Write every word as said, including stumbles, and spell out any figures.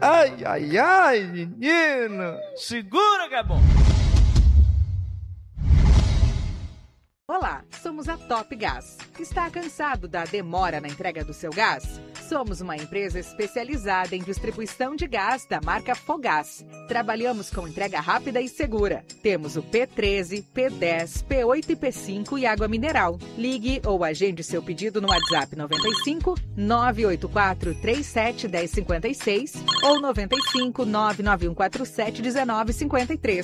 Ai, ai, ai, menino. Segura que é bom. Olá, somos a Top Gás. Está cansado da demora na entrega do seu gás? Somos uma empresa especializada em distribuição de gás da marca Fogás. Trabalhamos com entrega rápida e segura. Temos o P treze, P dez, P oito e P cinco e água mineral. Ligue ou agende seu pedido no WhatsApp noventa e cinco, nove oito quatro, três sete um zero cinco seis ou noventa e cinco, nove nove um quatro sete um nove cinco três.